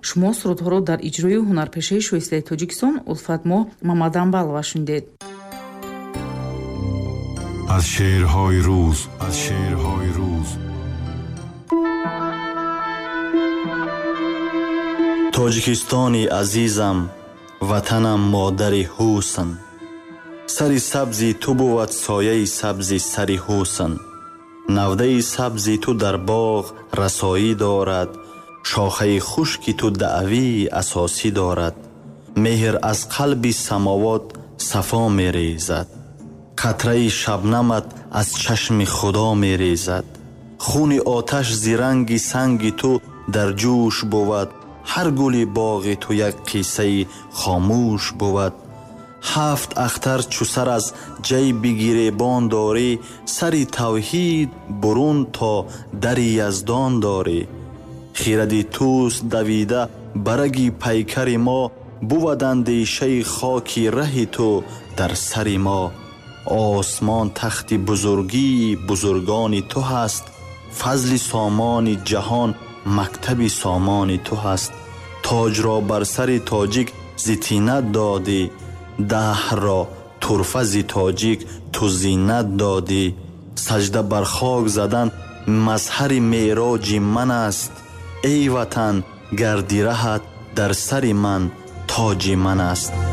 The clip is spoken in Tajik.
шумо сурудҳоро дар иҷрои ҳунарпешаи шоистаи Тоҷикистон Улфатмо Мамаданбалова шундед. аз шеърҳои рӯз. тоҷикистони азизам, ватанам модари ҳусн. сари сабзи ту бувад сояи сабзи сари ҳусн. навдаи сабзи ту дар боғ расоӣ дорад, шохаи хушки ту даъвии асосӣ дорад. меҳр аз қалби самовот сафо мерезад, қатраи шабнамат аз чашми худо мерезад. хуни оташ зиранги санги ту дар ҷӯш бувад, ҳар гули боғи ту як қиссаи хомӯш бувад. ҳафт ахтар чу сар аз ҷайби гиребон дорӣ, сари тавҳид бурун то дари яздон дорӣ. хиради туст давида бараги пайкари мо, бувад андешаи хоки раҳи ту дар сари мо. осмон тахти бузургии бузургони ту ҳаст, фазли сомони ҷаҳон мактаби сомони ту ҳаст. тоҷро бар сари тоҷик зитинат додӣ, даҳрро турфа зи тоҷик ту зинат додӣ. саҷда бар хок задан мазҳари меъроҷи ман аст, эй ватан гарди раҳат дар сари ман тоҷи ман аст.